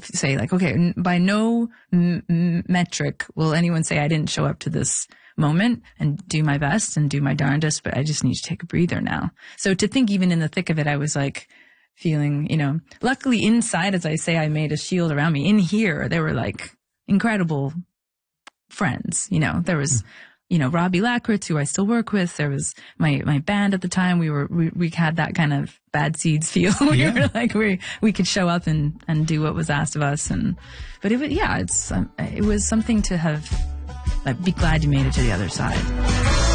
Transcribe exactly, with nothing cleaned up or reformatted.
say like, okay, by no m- m- metric will anyone say I didn't show up to this moment and do my best and do my darndest, but I just need to take a breather now. So to think even in the thick of it, I was like feeling, you know, luckily inside, as I say, I made a shield around me. In here, there were like incredible friends, you know, there was, you know, Robbie Lackritz, who I still work with. There was my, my band at the time. We were, we, we had that kind of bad seeds feel. we Yeah. were like, we, we could show up and, and do what was asked of us. And, but it was, yeah, it's, um, it was something to have, like, be glad you made it to the other side.